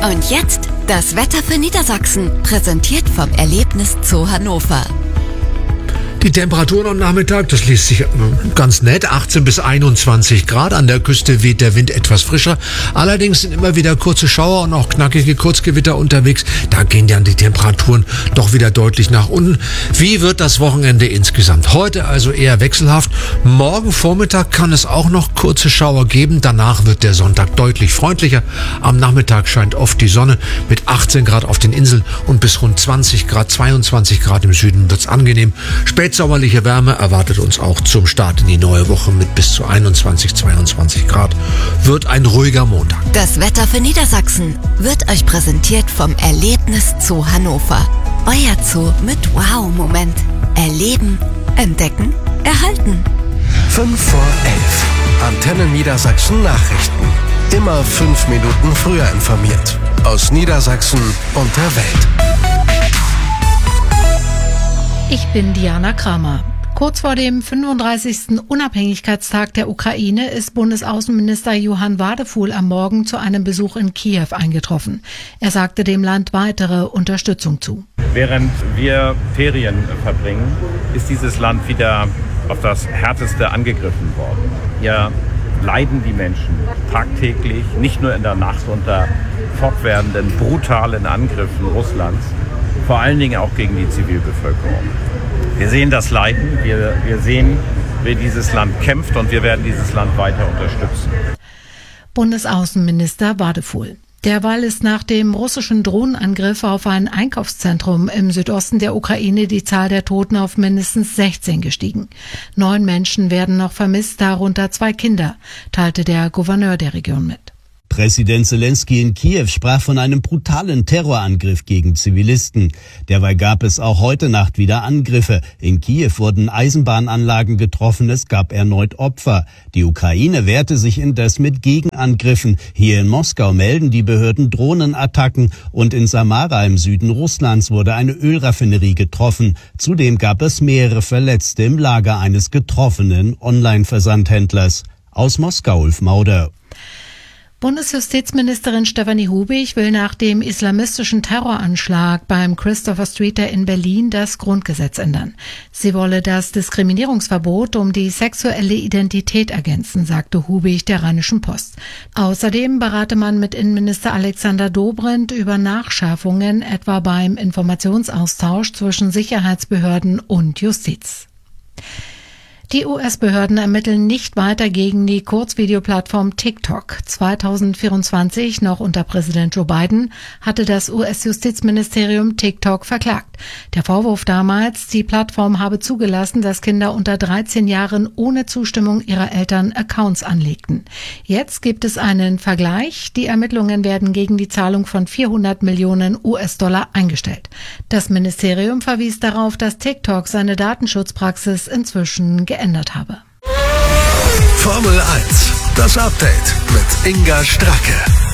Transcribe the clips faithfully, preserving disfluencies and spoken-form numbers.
Und jetzt das Wetter für Niedersachsen, präsentiert vom Erlebnis Zoo Hannover. Die Temperaturen am Nachmittag, das liest sich ganz nett, achtzehn bis einundzwanzig Grad. An der Küste weht der Wind etwas frischer. Allerdings sind immer wieder kurze Schauer und auch knackige Kurzgewitter unterwegs. Da gehen dann die Temperaturen doch wieder deutlich nach unten. Wie wird das Wochenende insgesamt? Heute also eher wechselhaft. Morgen Vormittag kann es auch noch kurze Schauer geben. Danach wird der Sonntag deutlich freundlicher. Am Nachmittag scheint oft die Sonne mit achtzehn Grad auf den Inseln und bis rund zwanzig Grad, zweiundzwanzig Grad im Süden wird's angenehm. Spätsommerliche Wärme erwartet uns auch zum Start in die neue Woche mit bis zu einundzwanzig, zweiundzwanzig Grad. Wird ein ruhiger Montag. Das Wetter für Niedersachsen wird euch präsentiert vom Erlebnis Zoo Hannover. Euer Zoo mit Wow-Moment. Erleben, entdecken, erhalten. fünf vor elf. Antenne Niedersachsen Nachrichten. Immer fünf Minuten früher informiert. Aus Niedersachsen und der Welt. Ich bin Diana Kramer. Kurz vor dem fünfunddreißigsten Unabhängigkeitstag der Ukraine ist Bundesaußenminister Johann Wadefuhl am Morgen zu einem Besuch in Kiew eingetroffen. Er sagte dem Land weitere Unterstützung zu. Während wir Ferien verbringen, ist dieses Land wieder auf das Härteste angegriffen worden. Hier leiden die Menschen tagtäglich, nicht nur in der Nacht unter fortwährenden, brutalen Angriffen Russlands, vor allen Dingen auch gegen die Zivilbevölkerung. Wir sehen das Leiden, wir, wir sehen, wie dieses Land kämpft und wir werden dieses Land weiter unterstützen. Bundesaußenminister Wadefuhl. Derweil ist nach dem russischen Drohnenangriff auf ein Einkaufszentrum im Südosten der Ukraine die Zahl der Toten auf mindestens sechzehn gestiegen. Neun Menschen werden noch vermisst, darunter zwei Kinder, teilte der Gouverneur der Region mit. Präsident Zelensky in Kiew sprach von einem brutalen Terrorangriff gegen Zivilisten. Derweil gab es auch heute Nacht wieder Angriffe. In Kiew wurden Eisenbahnanlagen getroffen, es gab erneut Opfer. Die Ukraine wehrte sich indes mit Gegenangriffen. Hier in Moskau melden die Behörden Drohnenattacken und in Samara im Süden Russlands wurde eine Ölraffinerie getroffen. Zudem gab es mehrere Verletzte im Lager eines getroffenen Online-Versandhändlers. Aus Moskau, Ulf Mauder. Bundesjustizministerin Stefanie Hubig will nach dem islamistischen Terroranschlag beim Christopher Streeter in Berlin das Grundgesetz ändern. Sie wolle das Diskriminierungsverbot um die sexuelle Identität ergänzen, sagte Hubig der Rheinischen Post. Außerdem berate man mit Innenminister Alexander Dobrindt über Nachschärfungen, etwa beim Informationsaustausch zwischen Sicherheitsbehörden und Justiz. Die U S-Behörden ermitteln nicht weiter gegen die Kurzvideoplattform TikTok. zweitausendvierundzwanzig, noch unter Präsident Joe Biden, hatte das U S-Justizministerium TikTok verklagt. Der Vorwurf damals, die Plattform habe zugelassen, dass Kinder unter dreizehn Jahren ohne Zustimmung ihrer Eltern Accounts anlegten. Jetzt gibt es einen Vergleich. Die Ermittlungen werden gegen die Zahlung von vierhundert Millionen U S-Dollar eingestellt. Das Ministerium verwies darauf, dass TikTok seine Datenschutzpraxis inzwischen geändert habe. Formel eins, das Update mit Inga Stracke.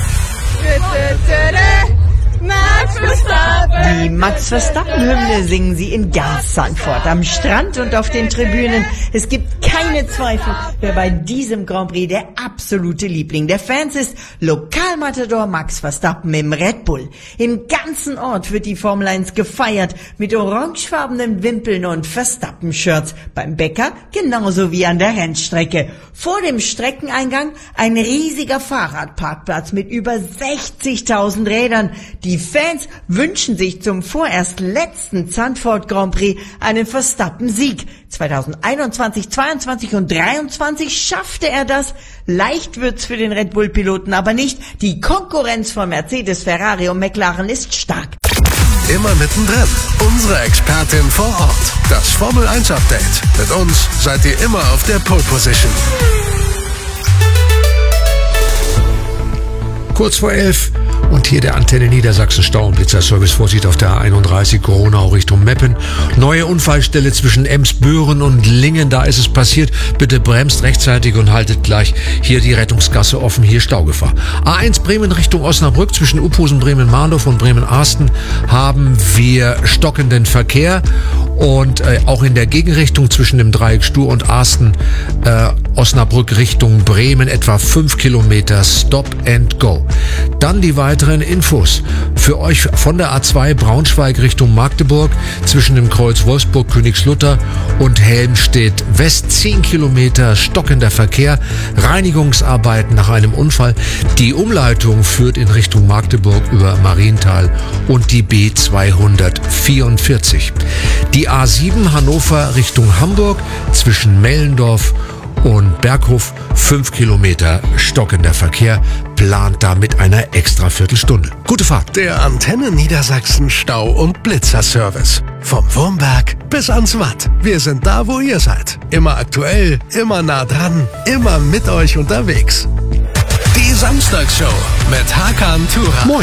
Max Verstappen! Die Max Verstappen-Hymne singen sie in ganz Zandvoort, am Strand und auf den Tribünen. Es gibt keine Zweifel, wer bei diesem Grand Prix der absolute Liebling der Fans ist. Lokalmatador Max Verstappen im Red Bull. Im ganzen Ort wird die Formel eins gefeiert mit orangefarbenen Wimpeln und Verstappen-Shirts. Beim Bäcker genauso wie an der Rennstrecke. Vor dem Streckeneingang ein riesiger Fahrradparkplatz mit über sechzigtausend Rädern. Die Fans wünschen sich zum vorerst letzten Zandvoort Grand Prix einen Verstappen-Sieg. zweitausendeinundzwanzig, zweiundzwanzig und dreiundzwanzig schaffte er das. Leicht wird's für den Red Bull-Piloten aber nicht. Die Konkurrenz von Mercedes, Ferrari und McLaren ist stark. Immer mittendrin. Unsere Expertin vor Ort. Das Formel eins Update. Mit uns seid ihr immer auf der Pole Position. Kurz vor elf und hier der Antenne Niedersachsen Stau- und Blitzerservice Vorsicht auf der A einunddreißig Corona Richtung Meppen. Neue Unfallstelle zwischen Emsbüren und Lingen, da ist es passiert. Bitte bremst rechtzeitig und haltet gleich hier die Rettungsgasse offen, hier Staugefahr. A eins Bremen Richtung Osnabrück, zwischen Uphusen, Bremen-Mahndorf und Bremen-Arsten haben wir stockenden Verkehr. Und äh, auch in der Gegenrichtung zwischen dem Dreieck Stur und Arsten, äh, Osnabrück Richtung Bremen etwa fünf Kilometer Stop and Go. Dann die weiteren Infos. Für euch von der A zwei Braunschweig Richtung Magdeburg zwischen dem Kreuz Wolfsburg-Königslutter und Helmstedt West zehn Kilometer stockender Verkehr, Reinigungsarbeiten nach einem Unfall. Die Umleitung führt in Richtung Magdeburg über Marienthal und die B zweihundertvierundvierzig. Die A sieben Hannover Richtung Hamburg zwischen Mellendorf und Berghof fünf Kilometer stockender Verkehr, plant damit einer extra Viertelstunde. Gute Fahrt. Der Antenne Niedersachsen Stau- und Blitzerservice. Vom Wurmberg bis ans Watt. Wir sind da, wo ihr seid. Immer aktuell, immer nah dran, immer mit euch unterwegs. Die Samstagsshow mit Hakan Tura. Moin.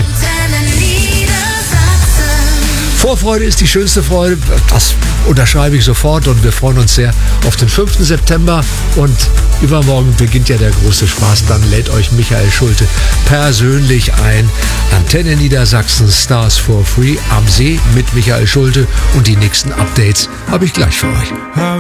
Vorfreude ist die schönste Freude, das unterschreibe ich sofort und wir freuen uns sehr auf den fünften September und übermorgen beginnt ja der große Spaß, dann lädt euch Michael Schulte persönlich ein. Antenne Niedersachsen Stars for Free am See mit Michael Schulte und die nächsten Updates habe ich gleich für euch.